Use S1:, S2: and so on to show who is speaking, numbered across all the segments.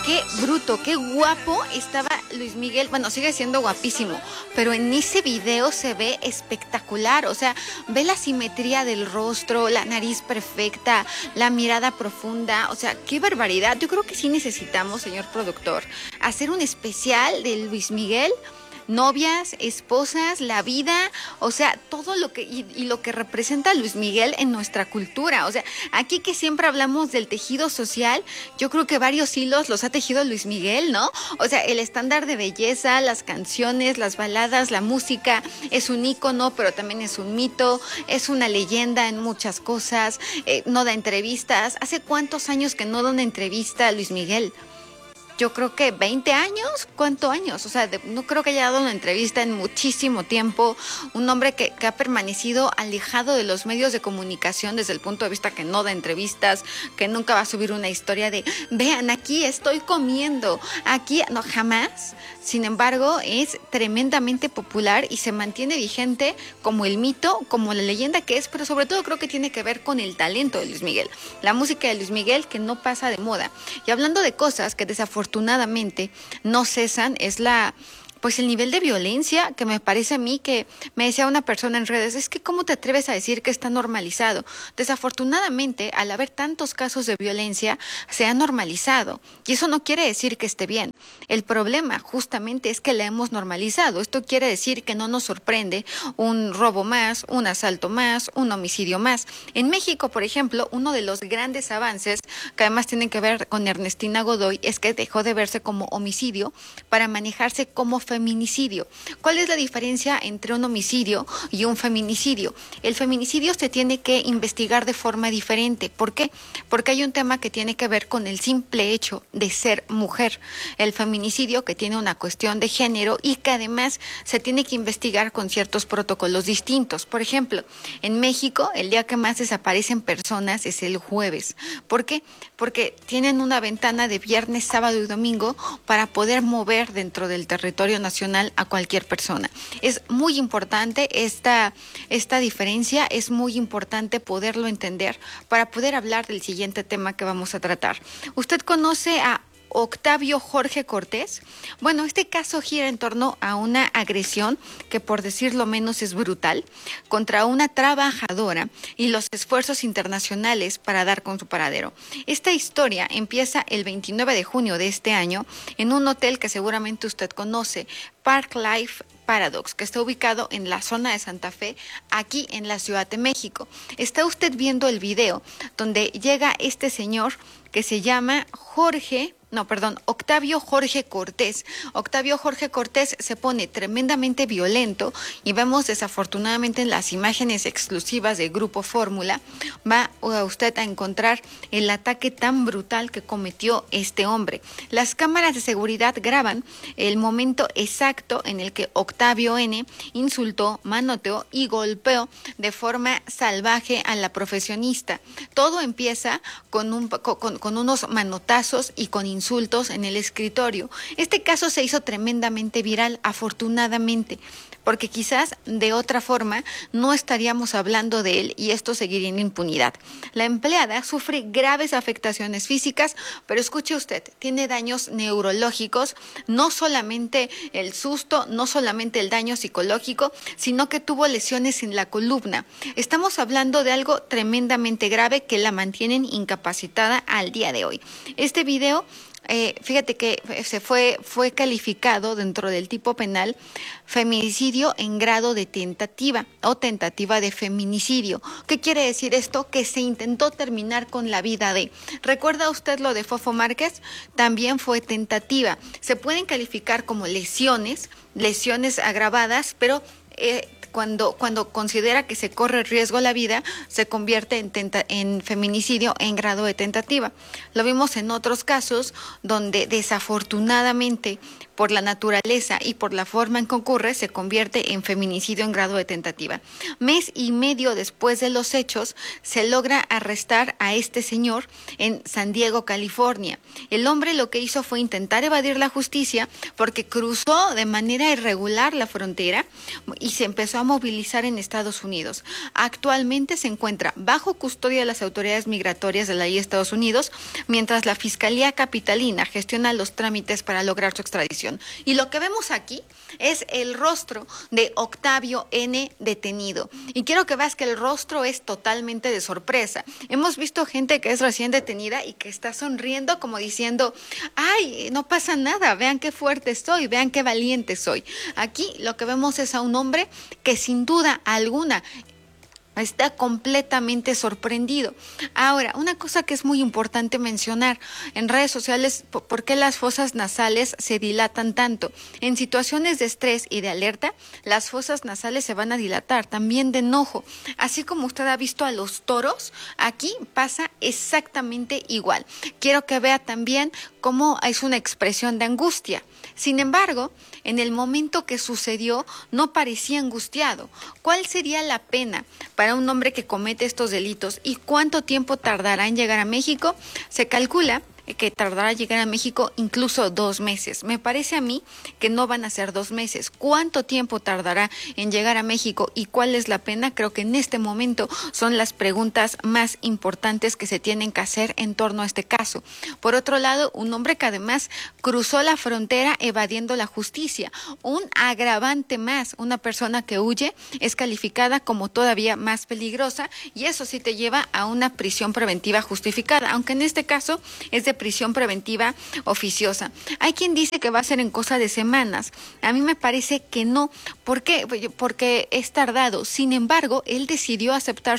S1: qué bruto, qué guapo estaba Luis Miguel. Bueno, sigue siendo guapísimo, pero en ese video se ve espectacular. O sea, ve la simetría del rostro, la nariz perfecta, la mirada profunda. O sea, qué barbaridad. Yo creo que sí necesitamos, señor productor, hacer un especial de Luis Miguel. Novias, esposas, la vida, o sea, todo lo que y lo que representa Luis Miguel en nuestra cultura. O sea, aquí que siempre hablamos del tejido social, yo creo que varios hilos los ha tejido Luis Miguel, ¿no? O sea, el estándar de belleza, las canciones, las baladas, la música, es un ícono, pero también es un mito, es una leyenda en muchas cosas, no da entrevistas. ¿Hace cuántos años que no da una entrevista a Luis Miguel? Yo creo que 20 años, ¿cuántos años? O sea, no creo que haya dado una entrevista en muchísimo tiempo. Un hombre que ha permanecido alejado de los medios de comunicación desde el punto de vista que no da entrevistas, que nunca va a subir una historia de, vean, aquí estoy comiendo, aquí, no, jamás. Sin embargo, es tremendamente popular y se mantiene vigente como el mito, como la leyenda que es, pero sobre todo creo que tiene que ver con el talento de Luis Miguel. La música de Luis Miguel que no pasa de moda. Y hablando de cosas que desafortunadamente no cesan, es pues el nivel de violencia que me parece a mí que me decía una persona en redes, es que ¿cómo te atreves a decir que está normalizado? Desafortunadamente, al haber tantos casos de violencia, se ha normalizado y eso no quiere decir que esté bien. El problema justamente es que la hemos normalizado. Esto quiere decir que no nos sorprende un robo más, un asalto más, un homicidio más. En México, por ejemplo, uno de los grandes avances que además tienen que ver con Ernestina Godoy es que dejó de verse como homicidio para manejarse como feminicidio. ¿Cuál es la diferencia entre un homicidio y un feminicidio? El feminicidio se tiene que investigar de forma diferente. ¿Por qué? Porque hay un tema que tiene que ver con el simple hecho de ser mujer. El feminicidio que tiene una cuestión de género y que además se tiene que investigar con ciertos protocolos distintos. Por ejemplo, en México el día que más desaparecen personas es el jueves. ¿Por qué? Porque tienen una ventana de viernes, sábado y domingo para poder mover dentro del territorio nacional a cualquier persona. Es muy importante esta diferencia, es muy importante poderlo entender para poder hablar del siguiente tema que vamos a tratar. ¿Usted conoce a Octavio Jorge Cortés? Bueno, este caso gira en torno a una agresión que, por decirlo menos, es brutal contra una trabajadora y los esfuerzos internacionales para dar con su paradero. Esta historia empieza el 29 de junio de este año en un hotel que seguramente usted conoce, Park Life Paradox, que está ubicado en la zona de Santa Fe, aquí en la Ciudad de México. Está usted viendo el video donde llega este señor que se llama Octavio Jorge Cortés. Octavio Jorge Cortés se pone tremendamente violento y vemos desafortunadamente en las imágenes exclusivas del Grupo Fórmula, va usted a encontrar el ataque tan brutal que cometió este hombre. Las cámaras de seguridad graban el momento exacto en el que Octavio N. insultó, manoteó y golpeó de forma salvaje a la profesionista. Todo empieza con unos manotazos y con insultos en el escritorio. Este caso se hizo tremendamente viral, afortunadamente, porque quizás de otra forma no estaríamos hablando de él y esto seguiría en impunidad. La empleada sufre graves afectaciones físicas, pero escuche usted, tiene daños neurológicos, no solamente el susto, no solamente el daño psicológico, sino que tuvo lesiones en la columna. Estamos hablando de algo tremendamente grave que la mantienen incapacitada al día de hoy. Este video, fíjate que fue calificado dentro del tipo penal feminicidio en grado de tentativa o tentativa de feminicidio. ¿Qué quiere decir esto? Que se intentó terminar con la vida de. ¿Recuerda usted lo de Fofo Márquez? También fue tentativa. Se pueden calificar como lesiones agravadas, pero cuando considera que se corre riesgo a la vida, se convierte en feminicidio en grado de tentativa. Lo vimos en otros casos donde desafortunadamente por la naturaleza y por la forma en que ocurre, se convierte en feminicidio en grado de tentativa. Mes y medio después de los hechos, se logra arrestar a este señor en San Diego, California. El hombre lo que hizo fue intentar evadir la justicia porque cruzó de manera irregular la frontera y se empezó a a movilizar en Estados Unidos. Actualmente se encuentra bajo custodia de las autoridades migratorias de la Estados Unidos, mientras la Fiscalía Capitalina gestiona los trámites para lograr su extradición. Y lo que vemos aquí es el rostro de Octavio N. detenido. Y quiero que veas que el rostro es totalmente de sorpresa. Hemos visto gente que es recién detenida y que está sonriendo como diciendo, ay, no pasa nada, vean qué fuerte soy, vean qué valiente soy. Aquí lo que vemos es a un hombre que sin duda alguna está completamente sorprendido. Ahora, una cosa que es muy importante mencionar en redes sociales, ¿por qué las fosas nasales se dilatan tanto? En situaciones de estrés y de alerta, las fosas nasales se van a dilatar, también de enojo. Así como usted ha visto a los toros, aquí pasa exactamente igual. Quiero que vea también cómo es una expresión de angustia. Sin embargo, en el momento que sucedió, no parecía angustiado. ¿Cuál sería la pena para un hombre que comete estos delitos y cuánto tiempo tardará en llegar a México? Se calcula que tardará en llegar a México incluso 2 meses. Me parece a mí que no van a ser 2 meses. ¿Cuánto tiempo tardará en llegar a México y cuál es la pena? Creo que en este momento son las preguntas más importantes que se tienen que hacer en torno a este caso. Por otro lado, un hombre que además cruzó la frontera evadiendo la justicia. Un agravante más, una persona que huye es calificada como todavía más peligrosa y eso sí te lleva a una prisión preventiva justificada, aunque en este caso es de prisión preventiva oficiosa. Hay quien dice que va a ser en cosa de semanas. A mí me parece que no. ¿Por qué? Porque es tardado. Sin embargo, él decidió aceptar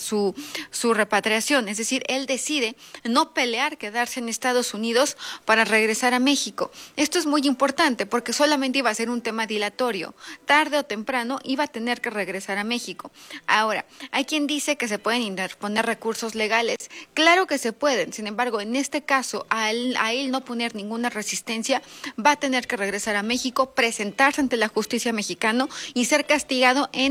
S1: su repatriación. Es decir, él decide no pelear, quedarse en Estados Unidos para regresar a México. Esto es muy importante porque solamente iba a ser un tema dilatorio. Tarde o temprano iba a tener que regresar a México. Ahora, hay quien dice que se pueden interponer recursos legales. Claro que se pueden. Sin embargo, en este caso, a él no poner ninguna resistencia, va a tener que regresar a México, presentarse ante la justicia mexicana y ser castigado en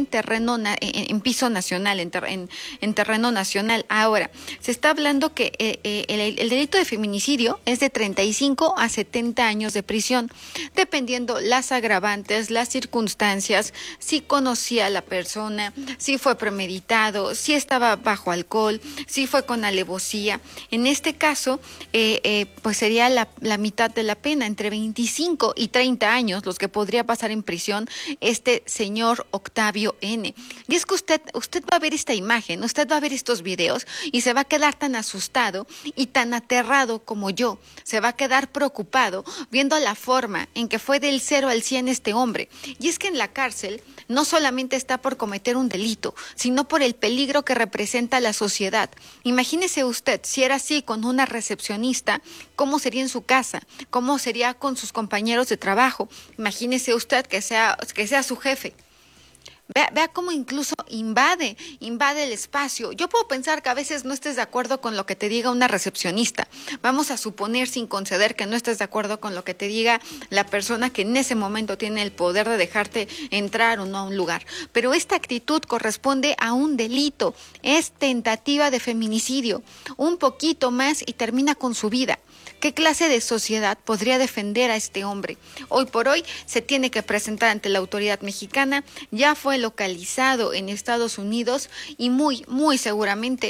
S1: piso nacional, en terreno nacional. Ahora, se está hablando que el delito de feminicidio es de 35 a 70 años de prisión, dependiendo las agravantes, las circunstancias, si conocía a la persona, si fue premeditado, si estaba bajo alcohol, si fue con alevosía. En este caso, pues sería la mitad de la pena, entre 25 y 30 años, los que podría pasar en prisión este señor Octavio N. Y es que usted va a ver esta imagen, usted va a ver estos videos y se va a quedar tan asustado y tan aterrado como yo. Se va a quedar preocupado viendo la forma en que fue del 0 al 100 este hombre. Y es que en la cárcel no solamente está por cometer un delito, sino por el peligro que representa la sociedad. Imagínese usted, si era así con una recepcionista, ¿cómo sería en su casa? ¿Cómo sería con sus compañeros de trabajo? Imagínese usted que sea su jefe. Vea cómo incluso invade el espacio. Yo puedo pensar que a veces no estés de acuerdo con lo que te diga una recepcionista. Vamos a suponer sin conceder que no estés de acuerdo con lo que te diga la persona que en ese momento tiene el poder de dejarte entrar o no a un lugar. Pero esta actitud corresponde a un delito. Es tentativa de feminicidio. Un poquito más y termina con su vida. ¿Qué clase de sociedad podría defender a este hombre? Hoy por hoy se tiene que presentar ante la autoridad mexicana, ya fue localizado en Estados Unidos y muy seguramente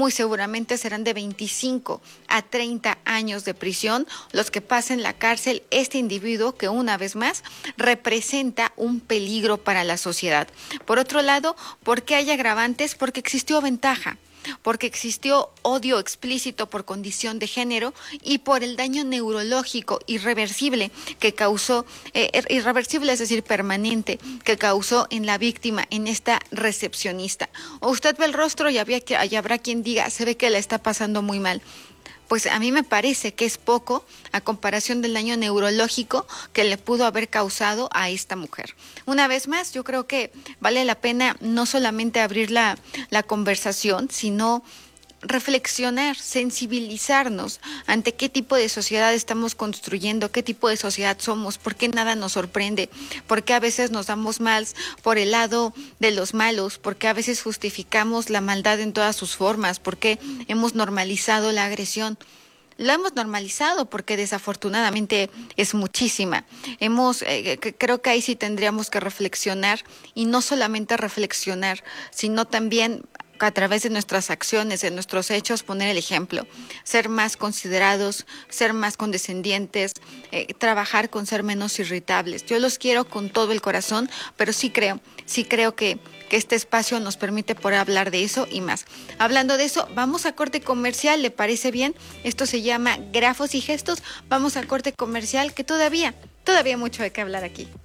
S1: serán de 25 a 30 años de prisión los que pasen en la cárcel este individuo que una vez más representa un peligro para la sociedad. Por otro lado, ¿por qué hay agravantes? Porque existió ventaja. Porque existió odio explícito por condición de género y por el daño neurológico irreversible que causó, irreversible es decir, permanente, que causó en la víctima, en esta recepcionista. O usted ve el rostro y habrá quien diga, se ve que la está pasando muy mal. Pues a mí me parece que es poco a comparación del daño neurológico que le pudo haber causado a esta mujer. Una vez más, yo creo que vale la pena no solamente abrir la conversación, sino reflexionar, sensibilizarnos ante qué tipo de sociedad estamos construyendo, qué tipo de sociedad somos, por qué nada nos sorprende, por qué a veces nos damos mal por el lado de los malos, por qué a veces justificamos la maldad en todas sus formas, por qué hemos normalizado la agresión. lo hemos normalizado porque desafortunadamente es muchísima. Creo que ahí sí tendríamos que reflexionar y no solamente reflexionar, sino también a través de nuestras acciones, de nuestros hechos, poner el ejemplo, ser más considerados, ser más condescendientes, trabajar con ser menos irritables. Yo los quiero con todo el corazón, pero sí creo que este espacio nos permite poder hablar de eso y más. Hablando de eso, vamos a corte comercial, ¿le parece bien? Esto se llama Grafos y Gestos. Vamos a corte comercial que todavía mucho hay que hablar aquí.